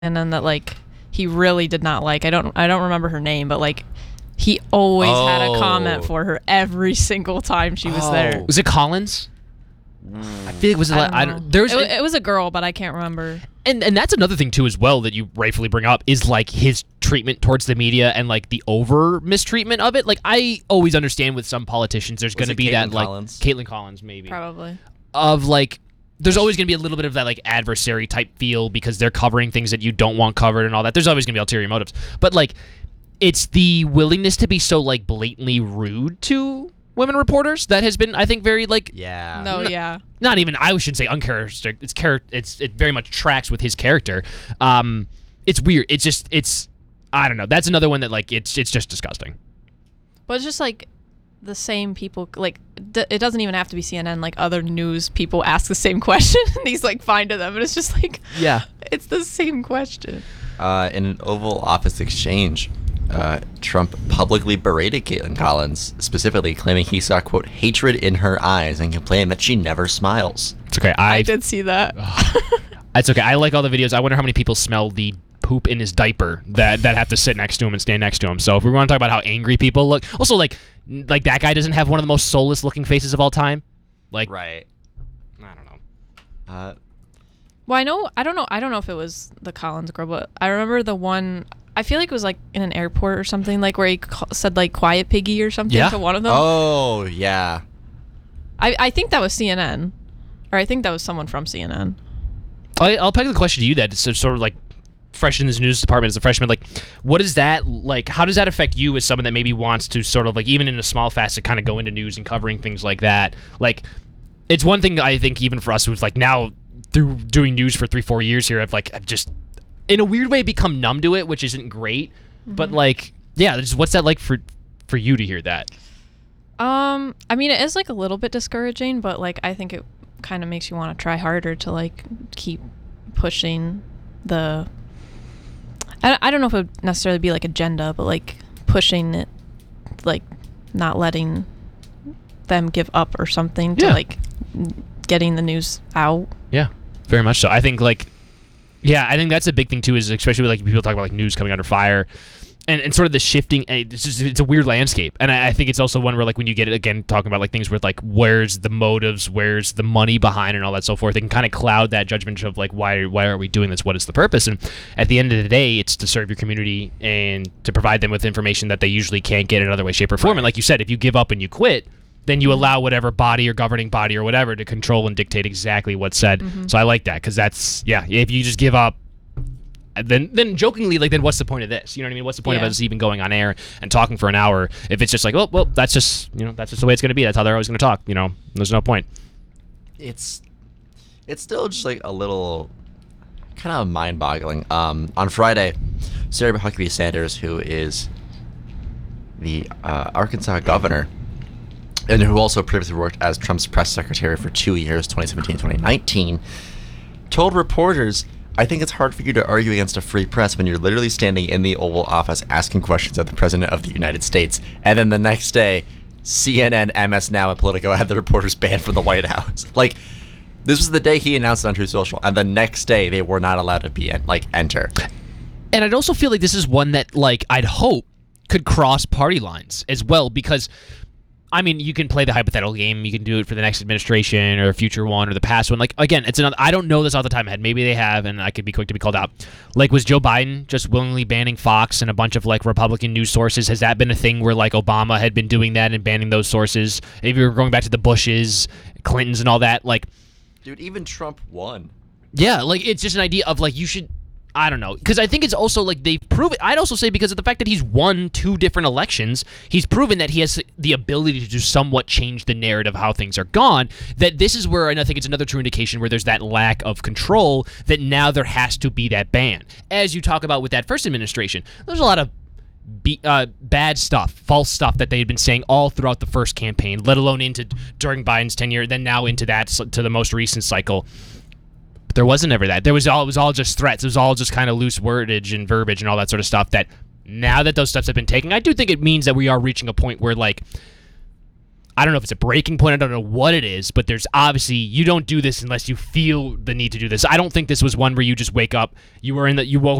and then that like he really did not like. I don't remember her name, but like he always had a comment for her every single time she was there. Was it Collins? I feel like it was. It was a girl, but I can't remember. And that's another thing too, as well, that you rightfully bring up is like his treatment towards the media and like the over mistreatment of it. Like I always understand with some politicians, there's going to be Caitlin that Collins? like Caitlin Collins, maybe Probably. of like. There's always going to be a little bit of that like adversary type feel because they're covering things that you don't want covered and all that. There's always going to be ulterior motives, but like it's the willingness to be so like blatantly rude to women reporters that has been, I think, very like not even, I shouldn't say uncharacteristic. It very much tracks with his character. It's weird. It's I don't know. That's another one that like it's just disgusting. But it's just like the same people, like it doesn't even have to be CNN. Like other news people ask the same question, and he's like fine to them, and it's just like it's the same question. In an Oval Office exchange, Trump publicly berated Caitlin Collins, specifically claiming he saw, quote, hatred in her eyes and complained that she never smiles. It's okay. I did see that. It's okay. I like all the videos. I wonder how many people smell the poop in his diaper that have to sit next to him and stand next to him. So if we want to talk about how angry people look, also like that guy doesn't have one of the most soulless looking faces of all time. Like, right. I don't know. Well, I don't know if it was the Collins girl, but I remember the one. I feel like it was like in an airport or something, like where he said like "quiet piggy" or something to one of them. Oh yeah. I think that was CNN, or I think that was someone from CNN. I'll peg the question to you that it's sort of like fresh in this news department as a freshman. Like, what is that like? How does that affect you as someone that maybe wants to sort of like even in a small facet kind of go into news and covering things like that? Like, it's one thing I think even for us who's like now through doing news for 3-4 years here, I've just in a weird way become numb to it, which isn't great. Mm-hmm. But like, yeah, just what's that like for you to hear that? I mean, it is like a little bit discouraging, but like I think it kind of makes you want to try harder to like keep pushing the. I don't know if it would necessarily be like agenda, but like pushing it, like not letting them give up or something to like getting the news out. Yeah, very much so. I think like. Yeah, I think that's a big thing too. Is especially with, like people talk about like news coming under fire, and sort of the shifting. It's a weird landscape, and I think it's also one where like when you get it again talking about like things with like where's the motives, where's the money behind, and all that so forth. It can kind of cloud that judgment of like why are we doing this? What is the purpose? And at the end of the day, it's to serve your community and to provide them with information that they usually can't get in another way, shape, or form. And like you said, if you give up and you quit, then you allow whatever body or governing body or whatever to control and dictate exactly what's said. Mm-hmm. So I like that because that's, if you just give up, then jokingly, like, then what's the point of this? You know what I mean? What's the point of us even going on air and talking for an hour if it's just like, well, that's just, that's just the way it's going to be. That's how they're always going to talk. There's no point. It's still just like a little kind of mind-boggling. On Friday, Sarah Huckabee Sanders, who is the Arkansas governor, and who also previously worked as Trump's press secretary for 2 years, 2017 and 2019, told reporters, I think it's hard for you to argue against a free press when you're literally standing in the Oval Office asking questions of the President of the United States. And then the next day, CNN, MS Now, and Politico had the reporters banned from the White House. Like, this was the day he announced it on Truth Social, and the next day they were not allowed to enter. And I'd also feel like this is one that, like, I'd hope could cross party lines as well, because I mean, you can play the hypothetical game. You can do it for the next administration or a future one or the past one. Like, again, it's another. I don't know this off the top of my head. Maybe they have, and I could be quick to be called out. Like, was Joe Biden just willingly banning Fox and a bunch of like Republican news sources? Has that been a thing where like Obama had been doing that and banning those sources? If you're going back to the Bushes, Clintons, and all that, like, dude, even Trump won. Yeah, like it's just an idea of like you should. I don't know, because I think it's also like they've proven. I'd also say because of the fact that he's won 2 different elections, he's proven that he has the ability to somewhat change the narrative of how things are gone. That this is where, and I think it's another true indication where there's that lack of control. That now there has to be that ban, as you talk about with that first administration. There's a lot of bad stuff, false stuff that they had been saying all throughout the first campaign, let alone into during Biden's tenure, then now into that to the most recent cycle. There wasn't ever that. It was all just threats. It was all just kind of loose wordage and verbiage and all that sort of stuff that now that those steps have been taken, I do think it means that we are reaching a point where, like, I don't know if it's a breaking point. I don't know what it is, but there's obviously you don't do this unless you feel the need to do this. I don't think this was one where you just wake up. You woke